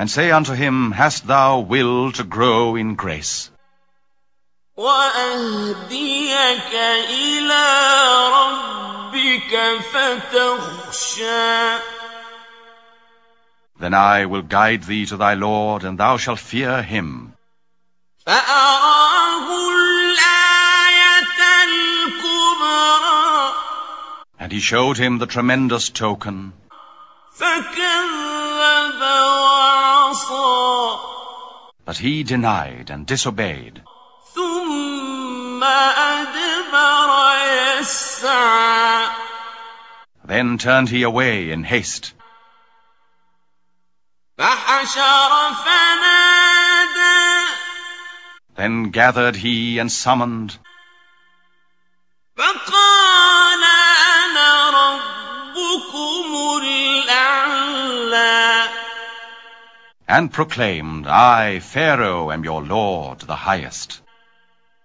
and say unto him, Hast thou will to grow in grace? وأهديك إلى ربك فتخشى. Then I will guide thee to thy Lord, and thou shalt fear him. فأراه الآية الكبرى. And he showed him the tremendous token. فكذب وعصى. But he denied and disobeyed. ثم أدبر يسعى. Then turned he away in haste. فحشر فنادى. Then gathered he and summoned. فقال أنا ربكم الأعلى. And proclaimed, I, Pharaoh, am your Lord, the highest.